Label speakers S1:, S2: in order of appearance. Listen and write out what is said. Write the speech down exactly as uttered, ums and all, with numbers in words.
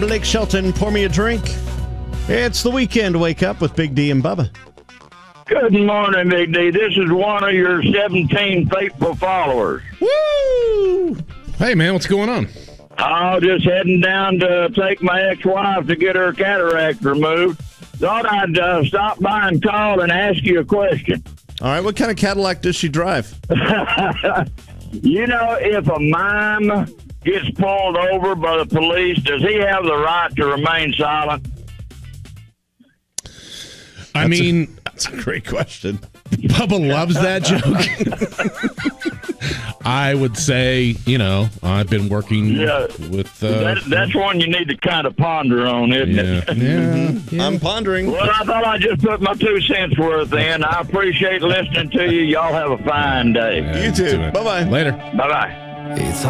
S1: Blake Shelton. Pour me a drink. It's the weekend. Wake up with Big D and Bubba.
S2: Good morning, Big D. This is one of your seventeen faithful followers.
S1: Woo!
S3: Hey, man, what's going on?
S2: Oh, just heading down to take my ex-wife to get her cataract removed. Thought I'd uh, stop by and call and ask you a question.
S1: All right, what kind of Cadillac does she drive?
S2: You know, if a mime gets pulled over by the police, does he have the right to remain silent?
S3: I
S1: That's
S3: mean,
S1: a, that's a great question.
S3: Bubba loves that joke. I would say, you know, I've been working
S2: Yeah.
S3: with... Uh,
S2: That, that's one you need to kind of ponder on, isn't
S3: yeah,
S2: it?
S3: yeah, yeah.
S1: I'm pondering.
S2: Well, I thought I'd just put my two cents worth in. I appreciate listening to you. Y'all have a fine day.
S3: Yeah,
S1: You too.
S3: man.
S1: Bye-bye.
S3: Later.
S2: Bye-bye.
S4: It's